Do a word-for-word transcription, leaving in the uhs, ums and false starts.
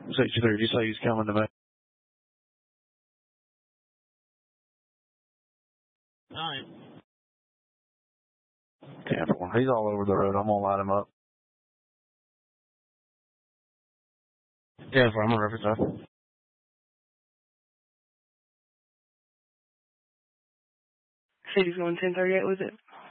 sixty-three, did you say he's coming to me? Alright. ten four. He's all over the road. I'm going to light him up. ten four, I'm going to reference that. City's going ten thirty-eight, was it?